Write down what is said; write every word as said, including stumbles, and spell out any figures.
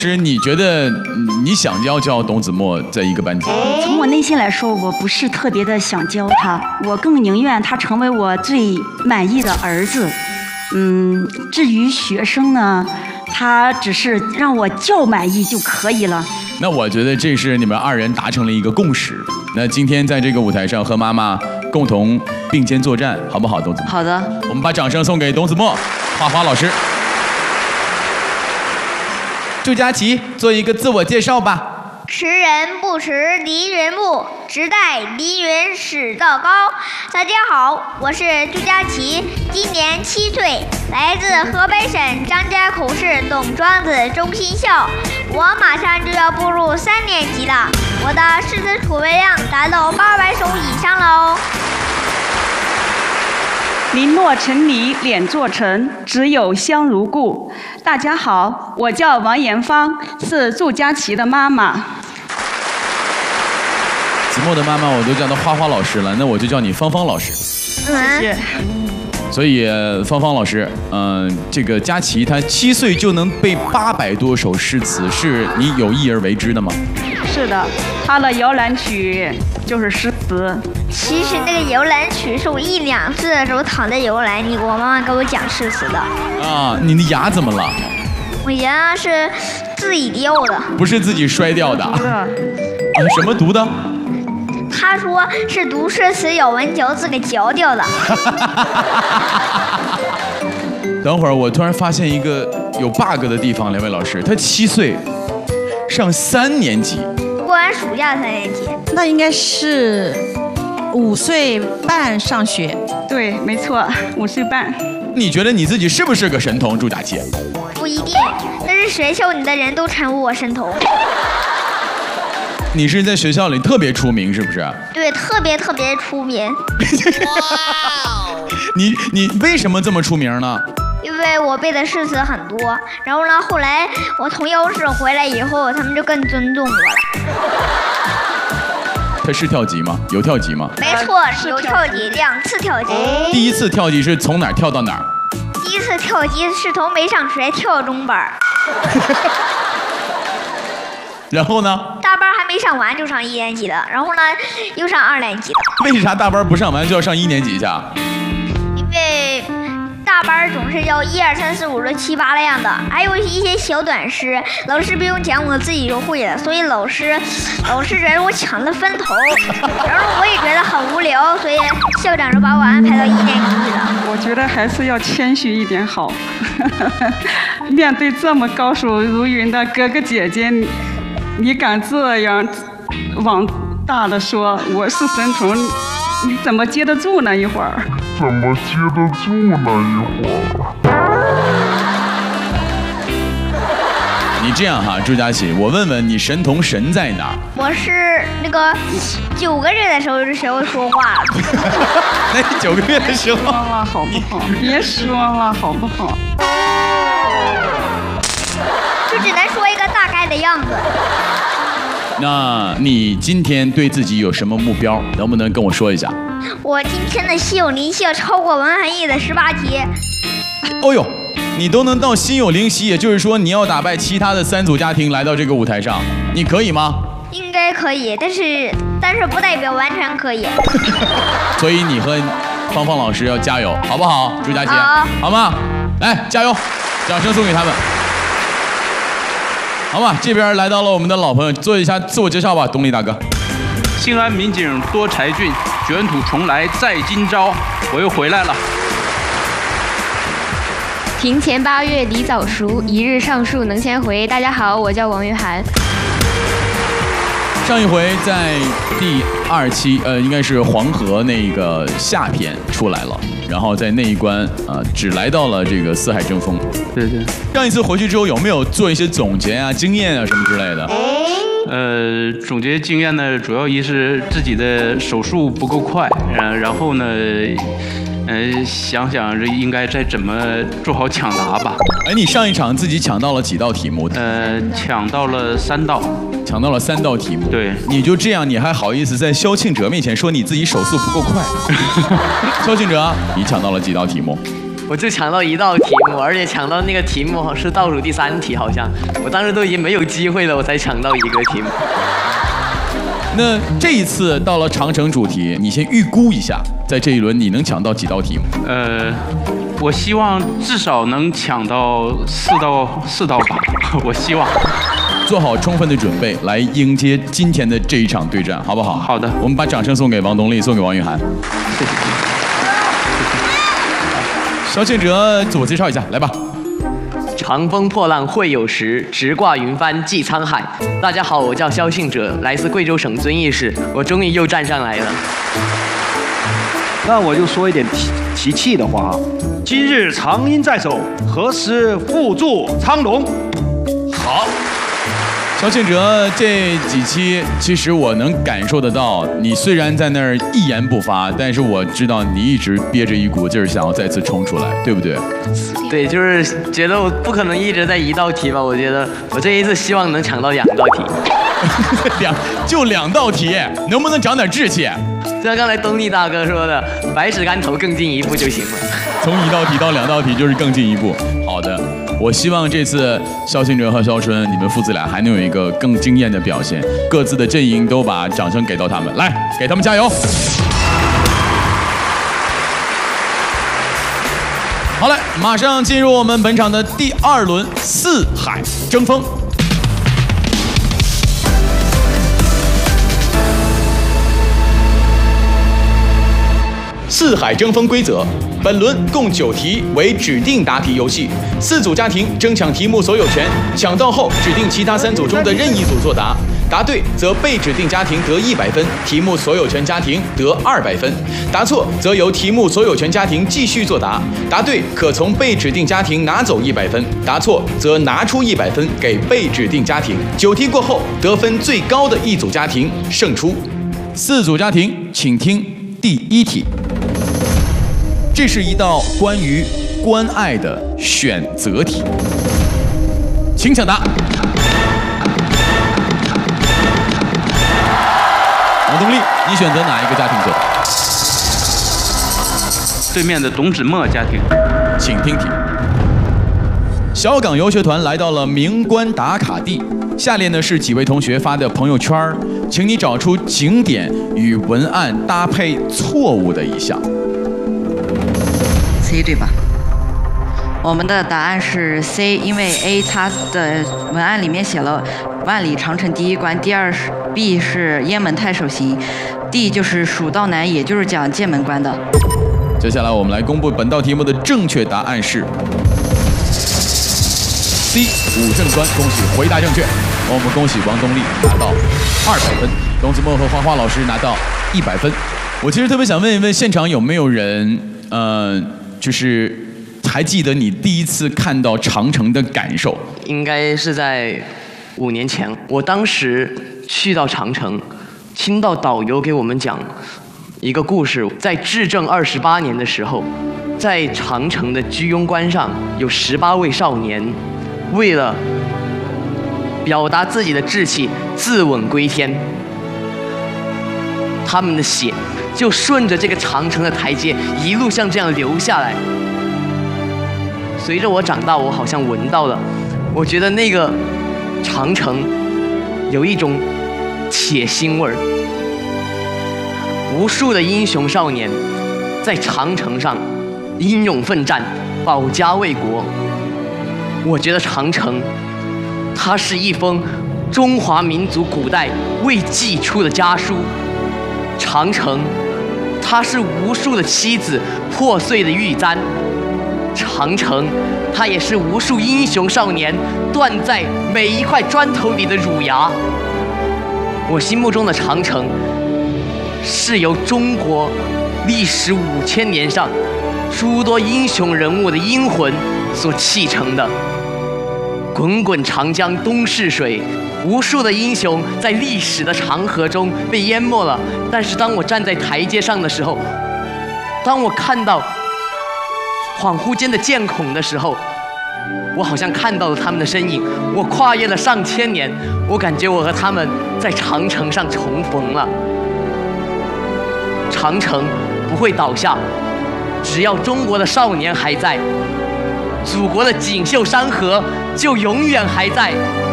是你觉得你想教教董子墨在一个班级？ 从我内心来说，我不是特别的想教他，我更宁愿他成为我最满意的儿子。嗯，至于学生呢，他只是让我教满意就可以了。 那我觉得这是你们二人达成了一个共识。那今天在这个舞台上和妈妈共同并肩作战，好不好，董子墨？ 好的。 我们把掌声送给董子墨、花花老师。祝佳琪做一个自我介绍吧。 识人不识敌人不，只待敌人始道高。大家好，我是朱佳琪，今年七岁，来自河北省张家口市董庄子中心校。我马上就要步入三年级了，我的诗词储备量达到八百首以上了哦。 林落成泥脸作尘，只有香如故。大家好，我叫王延芳，是祝佳琪的妈妈。 子墨的妈妈我都叫她花花老师了，那我就叫你芳芳老师。 谢谢。 所以芳芳老师，嗯、呃，这个佳琪她七岁就能背八百多首诗词，是你有意而为之的吗？ 是的，她的摇篮曲就是诗词。 其实那个摇篮曲是我一两岁的时候躺在摇篮里，我妈妈给我讲诗词的。 啊，你的牙怎么了？ 我牙是自己掉的， 不是自己摔掉的。啊，什么毒的？ 他说是读诗词咬文嚼字给嚼掉的。 等会儿我突然发现一个有 bug 的地方，两位老师，他七岁，上三年级， 过完暑假三年级， 那应该是五岁半上学。 对，没错，五岁半。 你觉得你自己是不是个神童，朱佳琪？ 不一定，但是学校里的人都称呼我神童。 你是在学校里特别出名，是不是？ 对，特别特别出名。 你你为什么这么出名呢？ 因为我背的诗词很多，然后呢，后来我从央视回来以后，他们就更尊重我了。 他是跳级吗？有跳级吗？ 没错，有跳级，两次跳级。 第一次跳级是从哪儿跳到哪儿？ 第一次跳级是从没上学跳中班。 然后呢？ 大班还没上完就上一年级了，然后呢又上二年级了。 为啥大班不上完就要上一年级去？ 因为大班总是要一二三四五六七八那样的，还有一些小短诗，老师不用讲我自己就会了，所以老师老师觉得我抢了分头，然后我也觉得很无聊，所以校长就把我安排到一年级去了。 我觉得还是要谦虚一点好。面对这么高手如云的哥哥姐姐，你敢这样往大了说我是神童，你怎么接得住呢？一会儿怎么接得住呢？一会儿。 你这样哈，朱佳琪，我问问你，神童神在哪儿？ 我是那个九个月的时候就学会说话了。 那你九个月的时候， 说了好不好？别说了好不好？ 就只能说一个大概的样子。 那你今天对自己有什么目标？能不能跟我说一下？ 我今天的心有灵犀要超过文涵义的十八题。 哦呦，你都能到心有灵犀，也就是说你要打败其他的三组家庭来到这个舞台上，你可以吗？ 应该可以，但是但是不代表完全可以。 所以你和芳芳老师要加油，好不好？朱佳琪， 好， 好吗？来，加油！掌声送给他们。好吧，这边来到了我们的老朋友，做一下自我介绍吧，东丽大哥。 兴安民警多才俊，卷土重来在今朝，我又回来了。 庭前八月梨早熟，一日上树能千回。大家好，我叫王玉涵。 上一回在第二期，呃，应该是黄河那个下篇出来了，然后在那一关啊、呃，只来到了这个四海争锋。 对对。 上一次回去之后，有没有做一些总结啊、经验啊什么之类的？ 呃，总结经验呢，主要一是自己的手速不够快，然然后呢，呃，想想这应该再怎么做好抢答吧。 哎，你上一场自己抢到了几道题目？ 呃，抢到了三道。 抢到了三道题目， 对， 你就这样，你还好意思在萧庆哲面前说你自己手速不够快？萧庆哲，你抢到了几道题目？ 我就抢到一道题目，而且抢到那个题目是倒数第三题，好像我当时都已经没有机会了，我才抢到一个题目。 那这一次到了长城主题，你先预估一下，在这一轮你能抢到几道题目？ 呃，我希望至少能抢到四到四到八，我希望。 做好充分的准备，来迎接今天的这一场对战，好不好？ 好的。 我们把掌声送给王东丽，送给王雨涵。 谢谢。 萧庆哲自我介绍一下，来吧。 长风破浪会有时，直挂云帆济沧海。大家好，我叫萧庆哲，来自贵州省遵义市，我终于又站上来了。 那我就说一点提提气的话啊。今日长鹰在手，何时复祝苍龙？ 好。萧庆哲这几期，其实我能感受得到，你虽然在那儿一言不发，但是我知道你一直憋着一股劲儿，想要再次冲出来，对不对？ 对，就是觉得我不可能一直在一道题吧，我觉得我这一次希望能抢到两道题。 两就两道题，能不能长点志气？ 就像刚才东丽大哥说的，百尺竿头更进一步就行了。 从一道题到两道题就是更进一步。好的，我希望这次萧庆哲和萧春，你们父子俩还能有一个更惊艳的表现，各自的阵营都把掌声给到他们，来，给他们加油！好嘞，马上进入我们本场的第二轮四海争锋。四海争锋规则：本轮共九题，为指定答题游戏。四组家庭争抢题目所有权，抢到后指定其他三组中的任意组作答，答对则被指定家庭得一百分，题目所有权家庭得二百分。答错则由题目所有权家庭继续作答，答对可从被指定家庭拿走一百分，答错则拿出一百分给被指定家庭。九题过后，得分最高的一组家庭胜出。四组家庭，请听第一题。这是一道关于关爱的选择题，请抢答。王东丽，你选择哪一个家庭作答？ 对面的董子墨家庭， 请听题。小港游学团来到了名关打卡地，下列呢是几位同学发的朋友圈，请你找出景点与文案搭配错误的一项。 C 对吧？我们的答案是 C， 因为 A 它的文案里面写了万里长城第一关，第二是 B 是雁门太守行 ，D 就是蜀道难，也就是讲剑门关的。 接下来我们来公布本道题目的正确答案是 C， 武正关。恭喜回答正确，我们恭喜王东丽拿到二百分，董子墨和花花老师拿到一百分。我其实特别想问一问现场有没有人，呃。就是还记得你第一次看到长城的感受？ 应该是在五年前，我当时去到长城，听到导游给我们讲一个故事，在至正二十八年的时候，在长城的居庸关上有十八位少年，为了表达自己的志气，自刎归天，他们的血就顺着这个长城的台阶一路像这样流下来。随着我长大，我好像闻到了，我觉得那个长城有一种铁腥味儿。无数的英雄少年在长城上英勇奋战，保家卫国。我觉得长城，它是一封中华民族古代未寄出的家书。长城，它是无数的妻子破碎的玉簪；长城，它也是无数英雄少年断在每一块砖头里的乳牙。我心目中的长城，是由中国历史五千年上诸多英雄人物的英魂所砌成的。滚滚长江东逝水，无数的英雄在历史的长河中被淹没了。但是当我站在台阶上的时候，当我看到恍惚间的剑孔的时候，我好像看到了他们的身影。我跨越了上千年，我感觉我和他们在长城上重逢了。长城不会倒下， 只要中国的少年还在，祖国的锦绣山河就永远还在。